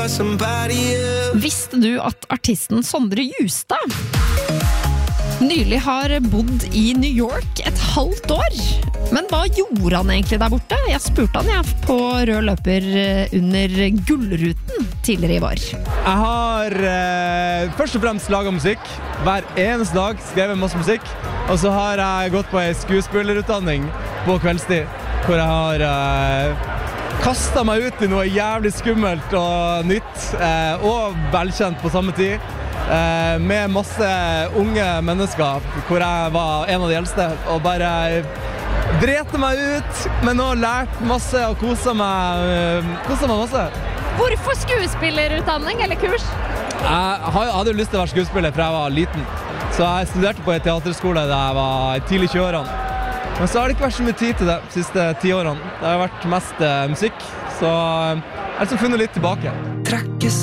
for somebody else. Visste du at artisten Sondre Justad nylig har bodd i New York et halvt år? Men hva gjorde han egentlig der borte? Jeg spurte han på rød løper under Gullruten tidligere i vår. Jeg har først og fremst laget musikk. Hver eneste dag skrevet masse musikk. Og så har jeg gått på en skuespillerutdanning på kveldstid, hvor jeg har kastet meg ut i noe jævlig skummelt og nytt, og velkjent på samme tid. Med masse unge mennesker, hvor jeg var en av de eldste, og bare drete meg ut, men nå lært masse og koset meg masse. Hvorfor skuespillerutdanning eller kurs? Jeg hadde jo lyst til å være skuespiller fra jeg var liten, så jeg studerte på en teaterskole da jeg var tidlig i 20-årene. Men så har det ikke vært så mye tid til det de siste 10 årene. Det har vært mest musikk, så jeg har liksom funnet litt tilbake. Trekkes